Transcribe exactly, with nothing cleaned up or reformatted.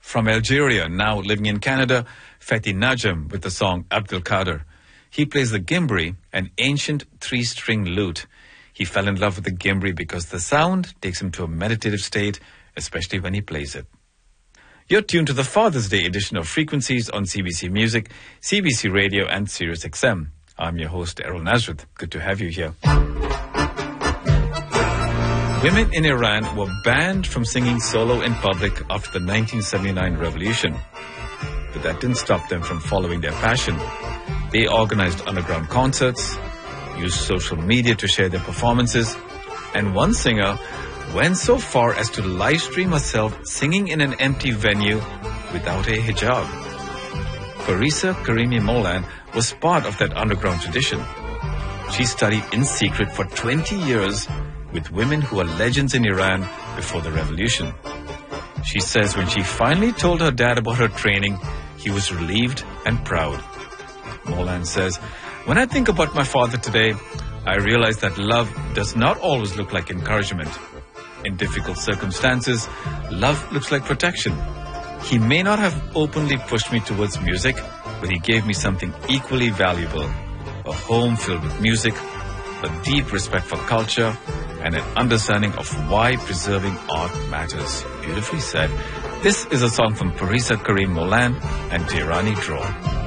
From Algeria, now living in Canada, Fethi Najm with the song Abdul Qadir. He plays the gimbri, an ancient three-string lute. He fell in love with the gimbri because the sound takes him to a meditative state, especially when he plays it. You're tuned to the Father's Day edition of Frequencies on C B C Music, C B C Radio and Sirius X M. I'm your host, Errol Nazareth. Good to have you here. Women in Iran were banned from singing solo in public after the nineteen seventy-nine revolution. But that didn't stop them from following their passion. They organized underground concerts, used social media to share their performances, and one singer went so far as to live stream herself singing in an empty venue without a hijab. Parisa Karimi Molan was part of that underground tradition. She studied in secret for twenty years with women who are legends in Iran before the revolution. She says when she finally told her dad about her training, he was relieved and proud. Molan says, "When I think about my father today, I realize that love does not always look like encouragement. In difficult circumstances, love looks like protection. He may not have openly pushed me towards music, but he gave me something equally valuable, a home filled with music, a deep respect for culture, and an understanding of why preserving art matters." Beautifully said. This is a song from Parisa Karim Molan and Tehrani Draw.